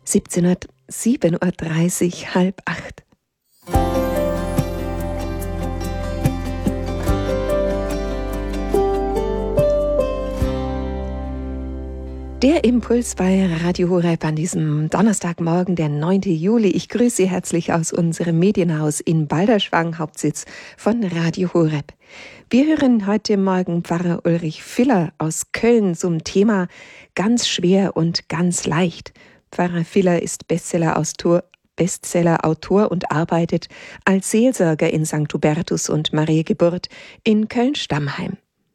17:37, 7:30. Der Impuls bei Radio Horeb an diesem Donnerstagmorgen, der 9. Juli. Ich grüße Sie herzlich aus unserem Medienhaus in Balderschwang, Hauptsitz von Radio Horeb. Wir hören heute Morgen Pfarrer Ulrich Filler aus Köln zum Thema Ganz schwer und ganz leicht. Pfarrer Filler ist Bestsellerautor und arbeitet als Seelsorger in St. Hubertus und Maria Geburt in Köln-Stammheim.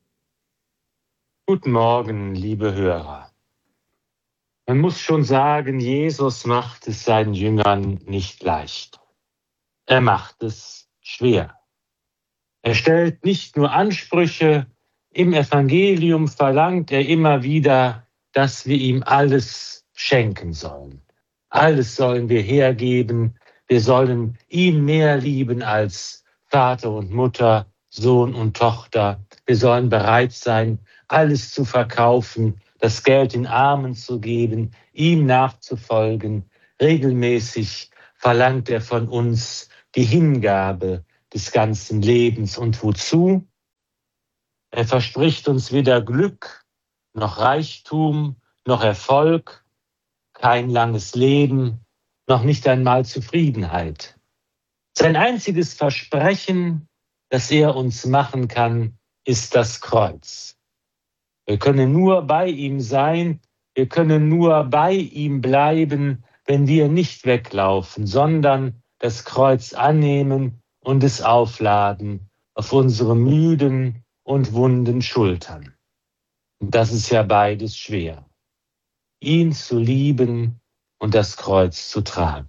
Guten Morgen, liebe Hörer. Man muss schon sagen, Jesus macht es seinen Jüngern nicht leicht. Er macht es schwer. Er stellt nicht nur Ansprüche, im Evangelium verlangt er immer wieder, dass wir ihm alles schenken sollen. Alles sollen wir hergeben. Wir sollen ihn mehr lieben als Vater und Mutter, Sohn und Tochter. Wir sollen bereit sein, alles zu verkaufen, das Geld den Armen zu geben, ihm nachzufolgen. Regelmäßig verlangt er von uns die Hingabe des ganzen Lebens. Und wozu? Er verspricht uns weder Glück, noch Reichtum, noch Erfolg, kein langes Leben, noch nicht einmal Zufriedenheit. Sein einziges Versprechen, das er uns machen kann, ist das Kreuz. Wir können nur bei ihm sein, wir können nur bei ihm bleiben, wenn wir nicht weglaufen, sondern das Kreuz annehmen und es aufladen auf unsere müden und wunden Schultern. Und das ist ja beides schwer. Ihn zu lieben und das Kreuz zu tragen.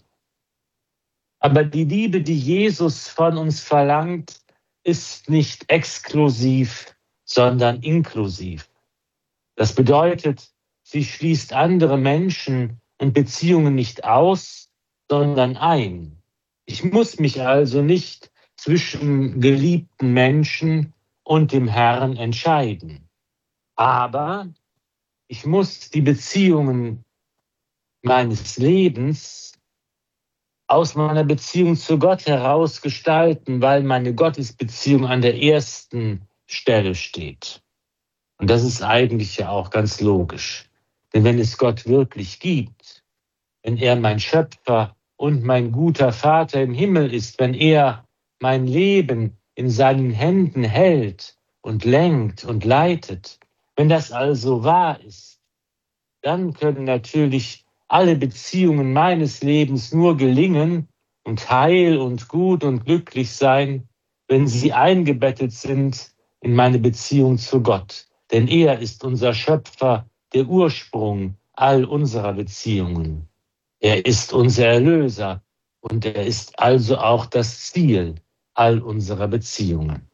Aber die Liebe, die Jesus von uns verlangt, ist nicht exklusiv, sondern inklusiv. Das bedeutet, sie schließt andere Menschen und Beziehungen nicht aus, sondern ein. Ich muss mich also nicht zwischen geliebten Menschen und dem Herrn entscheiden. Aber ich muss die Beziehungen meines Lebens aus meiner Beziehung zu Gott heraus gestalten, weil meine Gottesbeziehung an der ersten Stelle steht. Und das ist eigentlich ja auch ganz logisch. Denn wenn es Gott wirklich gibt, wenn er mein Schöpfer und mein guter Vater im Himmel ist, wenn er mein Leben in seinen Händen hält und lenkt und leitet, wenn das also wahr ist, dann können natürlich alle Beziehungen meines Lebens nur gelingen und heil und gut und glücklich sein, wenn sie eingebettet sind in meine Beziehung zu Gott. Denn er ist unser Schöpfer, der Ursprung all unserer Beziehungen. Er ist unser Erlöser und er ist also auch das Ziel all unserer Beziehungen.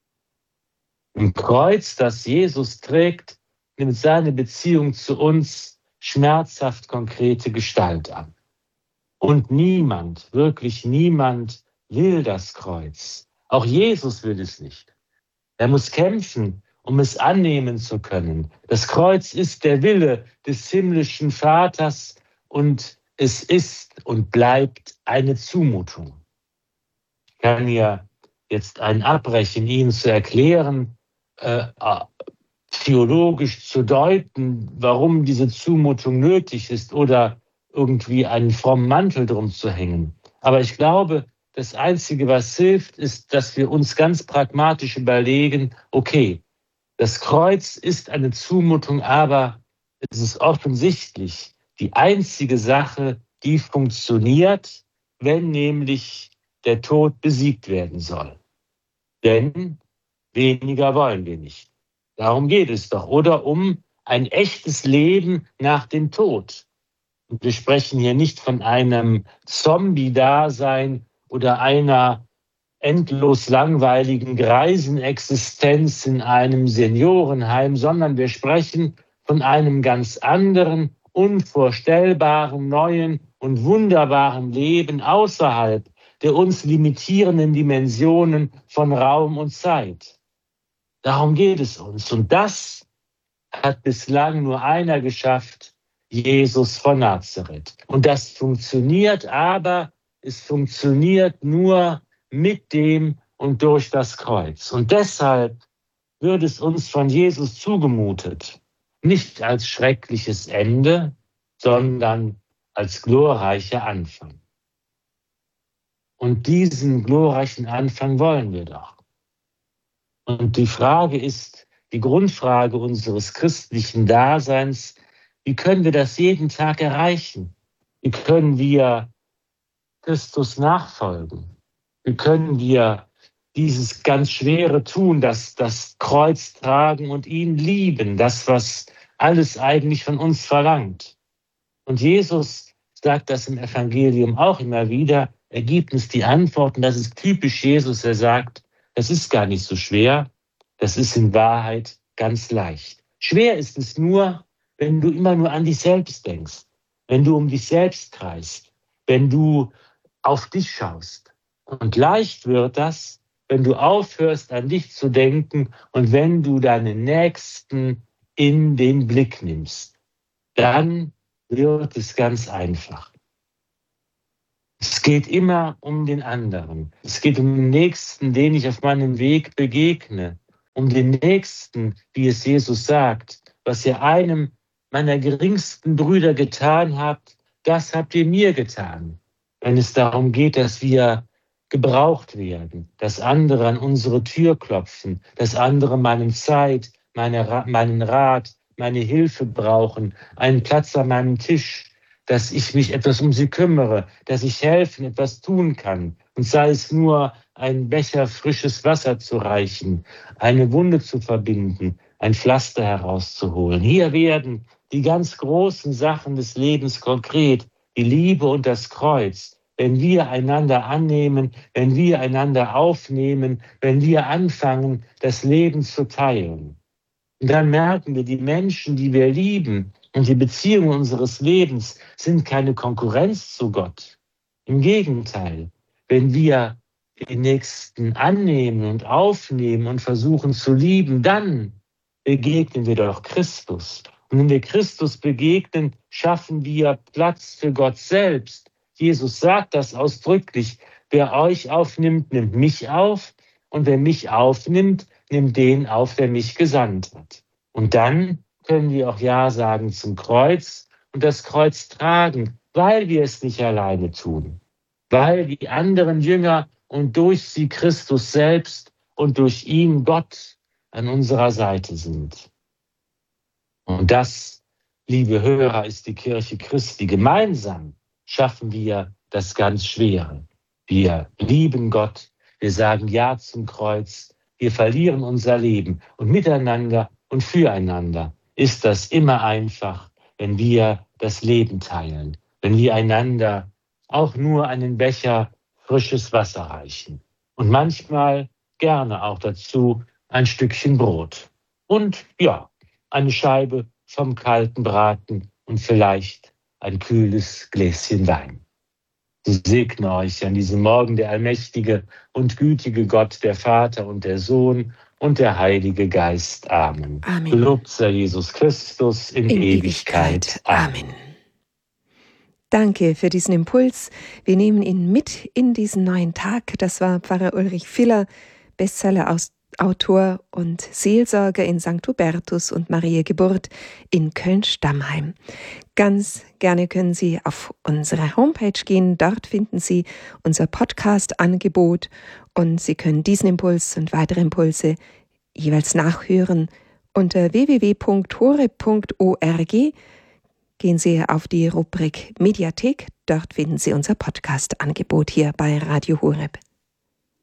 Im Kreuz, das Jesus trägt, nimmt seine Beziehung zu uns schmerzhaft konkrete Gestalt an. Und niemand, wirklich niemand will das Kreuz. Auch Jesus will es nicht. Er muss kämpfen, um es annehmen zu können. Das Kreuz ist der Wille des himmlischen Vaters und es ist und bleibt eine Zumutung. Ich kann ja jetzt ein Abbrechen, Ihnen zu erklären, theologisch zu deuten, warum diese Zumutung nötig ist oder irgendwie einen frommen Mantel drum zu hängen. Aber ich glaube, das Einzige, was hilft, ist, dass wir uns ganz pragmatisch überlegen, okay, das Kreuz ist eine Zumutung, aber es ist offensichtlich die einzige Sache, die funktioniert, wenn nämlich der Tod besiegt werden soll. Denn weniger wollen wir nicht. Darum geht es doch. Oder um ein echtes Leben nach dem Tod. Und wir sprechen hier nicht von einem Zombie-Dasein oder einer endlos langweiligen Greisenexistenz in einem Seniorenheim, sondern wir sprechen von einem ganz anderen, unvorstellbaren, neuen und wunderbaren Leben außerhalb der uns limitierenden Dimensionen von Raum und Zeit. Darum geht es uns. Und das hat bislang nur einer geschafft, Jesus von Nazareth. Und das funktioniert, aber es funktioniert nur mit dem und durch das Kreuz. Und deshalb wird es uns von Jesus zugemutet, nicht als schreckliches Ende, sondern als glorreicher Anfang. Und diesen glorreichen Anfang wollen wir doch. Und die Frage ist, die Grundfrage unseres christlichen Daseins, wie können wir das jeden Tag erreichen? Wie können wir Christus nachfolgen? Wie können wir dieses ganz Schwere tun, das Kreuz tragen und ihn lieben, das, was alles eigentlich von uns verlangt? Und Jesus sagt das im Evangelium auch immer wieder, er gibt uns die Antworten, das ist typisch Jesus, er sagt, das ist gar nicht so schwer, das ist in Wahrheit ganz leicht. Schwer ist es nur, wenn du immer nur an dich selbst denkst, wenn du um dich selbst kreist, wenn du auf dich schaust. Und leicht wird das, wenn du aufhörst, an dich zu denken und wenn du deinen Nächsten in den Blick nimmst. Dann wird es ganz einfach. Es geht immer um den anderen. Es geht um den Nächsten, den ich auf meinem Weg begegne. Um den Nächsten, wie es Jesus sagt, was ihr einem meiner geringsten Brüder getan habt, das habt ihr mir getan. Wenn es darum geht, dass wir gebraucht werden, dass andere an unsere Tür klopfen, dass andere meine Zeit, meinen Rat, meine Hilfe brauchen, einen Platz an meinem Tisch, dass ich mich etwas um sie kümmere, dass ich helfen, etwas tun kann. Und sei es nur, einen Becher frisches Wasser zu reichen, eine Wunde zu verbinden, ein Pflaster herauszuholen. Hier werden die ganz großen Sachen des Lebens konkret, die Liebe und das Kreuz. Wenn wir einander annehmen, wenn wir einander aufnehmen, wenn wir anfangen, das Leben zu teilen. Und dann merken wir, die Menschen, die wir lieben und die Beziehungen unseres Lebens sind keine Konkurrenz zu Gott. Im Gegenteil, wenn wir den Nächsten annehmen und aufnehmen und versuchen zu lieben, dann begegnen wir doch Christus. Und wenn wir Christus begegnen, schaffen wir Platz für Gott selbst. Jesus sagt das ausdrücklich. Wer euch aufnimmt, nimmt mich auf. Und wer mich aufnimmt, nimmt den auf, der mich gesandt hat. Und dann können wir auch Ja sagen zum Kreuz und das Kreuz tragen, weil wir es nicht alleine tun. Weil die anderen Jünger und durch sie Christus selbst und durch ihn Gott an unserer Seite sind. Und das, liebe Hörer, ist die Kirche Christi. Gemeinsam schaffen wir das ganz Schwere. Wir lieben Gott, wir sagen Ja zum Kreuz, wir verlieren unser Leben und miteinander und füreinander ist das immer einfach, wenn wir das Leben teilen, wenn wir einander auch nur einen Becher frisches Wasser reichen und manchmal gerne auch dazu ein Stückchen Brot und ja, eine Scheibe vom kalten Braten und vielleicht ein kühles Gläschen Wein. So segne euch an diesem Morgen der allmächtige und gütige Gott, der Vater und der Sohn und der Heilige Geist. Amen. Amen. Gelobt sei Jesus Christus in Ewigkeit. Amen. Danke für diesen Impuls. Wir nehmen ihn mit in diesen neuen Tag. Das war Pfarrer Ulrich Filler, Bestsellerautor und Seelsorger in St. Hubertus und Maria Geburt in Köln-Stammheim. Ganz gerne können Sie auf unsere Homepage gehen. Dort finden Sie unser Podcast-Angebot und Sie können diesen Impuls und weitere Impulse jeweils nachhören unter www.horeb.org. Gehen Sie auf die Rubrik Mediathek. Dort finden Sie unser Podcast-Angebot hier bei Radio Horeb.